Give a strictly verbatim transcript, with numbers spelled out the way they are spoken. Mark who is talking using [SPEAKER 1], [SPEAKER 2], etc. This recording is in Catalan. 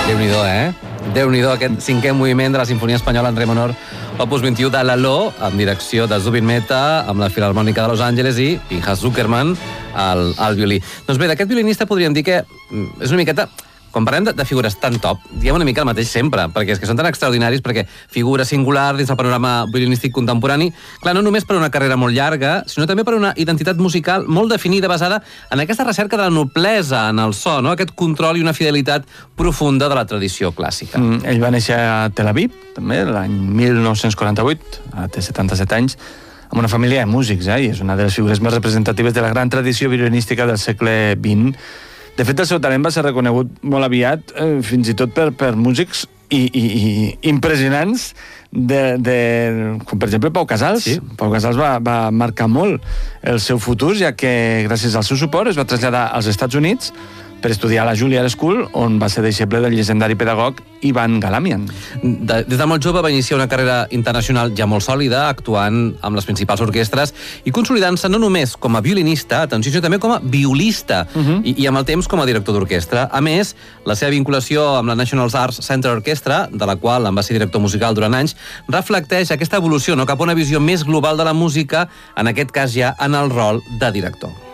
[SPEAKER 1] Déu-n'hi-do, eh? Déu-n'hi-do, aquest cinquè moviment de la Simfonia Espanyola en re menor, opus vint-i-u de Lalo, amb direcció de Zubin Mehta, amb la Filharmònica de Los Angeles i Pinchas Zukerman al, al violí. Doncs bé, d'aquest violinista podríem dir que és una miqueta... Quan parlem de, de figures tan top, diem una mica el mateix sempre, perquè és que són tan extraordinaris, perquè figura singular dins del panorama violinístic contemporani, clar, no només per una carrera molt llarga, sinó també per una identitat musical molt definida, basada en aquesta recerca de la noblesa en el so, no? Aquest control i una fidelitat profunda de la tradició clàssica.
[SPEAKER 2] Mm, ell va néixer a Tel Aviv, també, l'any mil nou-cents quaranta-vuit, té setanta-set anys, amb una família de músics, eh? I és una de les figures més representatives de la gran tradició violinística del segle vint. De fet, el seu talent va ser reconegut molt aviat, eh, fins i tot per, per músics i, i, i impressionants, de, de, com per exemple Pau Casals. Sí. Pau Casals va, va marcar molt el seu futur, ja que gràcies al seu suport es va traslladar als Estats Units per estudiar a la Juilliard School, on va ser deixeble del llegendari pedagog Ivan Galamian.
[SPEAKER 1] De, des de molt jove va iniciar una carrera internacional ja molt sòlida, actuant amb les principals orquestres i consolidant-se no només com a violinista, atenció, sinó també com a violista, uh-huh. i, i amb el temps com a director d'orquestra. A més, la seva vinculació amb la National Arts Center Orchestra, de la qual en va ser director musical durant anys, reflecteix aquesta evolució, no?, cap a una visió més global de la música, en aquest cas ja en el rol de director.